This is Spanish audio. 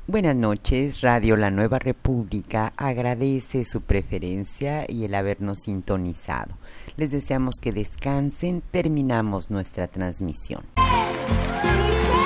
Buenas noches, Radio La Nueva República agradece su preferencia y el habernos sintonizado. Les deseamos que descansen, terminamos nuestra transmisión.